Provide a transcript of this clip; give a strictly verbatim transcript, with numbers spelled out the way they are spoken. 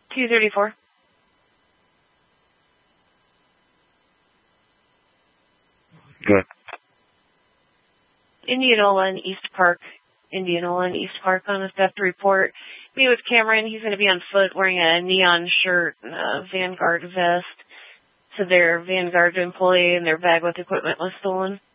two thirty-four. Good. Indianola and East Park. Indianola and East Park on a theft report. Me with Cameron. He's going to be on foot wearing a neon shirt and a Vanguard vest. So their Vanguard employee and their bag with equipment was stolen.